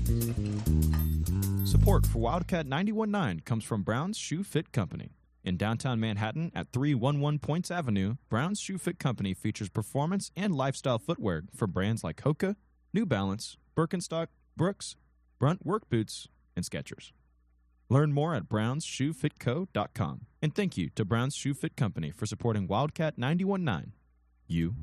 Support for Wildcat 91.9 comes from Brown's Shoe Fit Company. In downtown Manhattan at 311 Points Avenue, Brown's Shoe Fit Company features performance and lifestyle footwear from brands like Hoka, New Balance, Birkenstock, Brooks, Brunt Work Boots, and Skechers. Learn more at brownsshoefitco.com. And thank you to Brown's Shoe Fit Company for supporting Wildcat 91.9. You